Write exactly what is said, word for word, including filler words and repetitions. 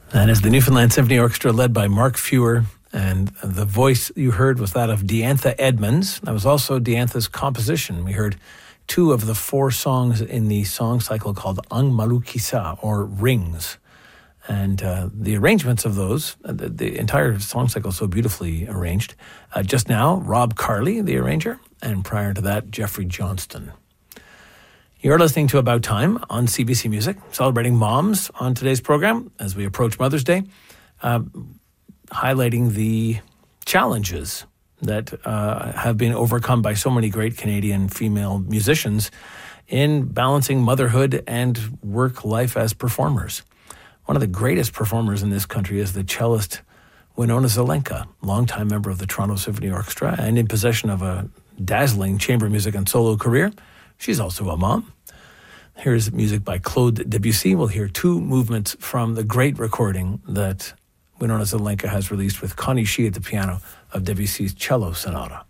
And as the Newfoundland Symphony Orchestra led by Mark Fewer, and the voice you heard was that of Diantha Edmonds. That was also Diantha's composition. We heard two of the four songs in the song cycle called Ang Malukisa, or Rings. And uh, the arrangements of those, the, the entire song cycle is so beautifully arranged. Uh, just now, Rob Carley, the arranger, and prior to that, Jeffrey Johnston. You're listening to About Time on C B C Music, celebrating moms on today's program as we approach Mother's Day, uh, highlighting the challenges that uh, have been overcome by so many great Canadian female musicians in balancing motherhood and work life as performers. One of the greatest performers in this country is the cellist Winona Zelenka, longtime member of the Toronto Symphony Orchestra and in possession of a dazzling chamber music and solo career. She's also a mom. Here's music by Claude Debussy. We'll hear two movements from the great recording that Winona Zelenka has released with Connie Shee at the piano of Debussy's Cello Sonata.